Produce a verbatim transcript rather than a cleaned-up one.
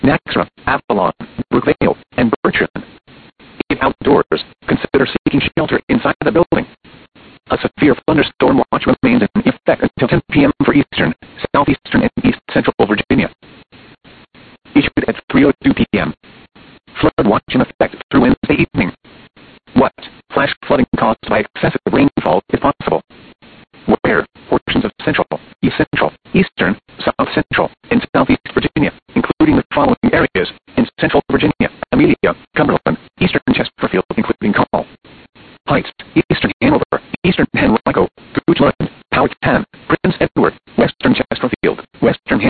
Naxra, Avalon, Brookvale, and Berkshire. If outdoors, consider seeking shelter inside the building. A severe thunderstorm watch remains in effect until ten p m for eastern, southeastern, and east central Virginia. Issued at three oh two p m Flood watch in effect through Wednesday evening. What? Flash flooding caused by excessive rainfall is possible. Where? Portions of central, east central, eastern, south central, and southeast Virginia, including the following areas: in central Virginia, Amelia, Cumberland, eastern Chesterfield, including Call Heights, eastern Hanover, eastern Henrico, Goochland, Powhatan, Prince Edward, western Chesterfield, western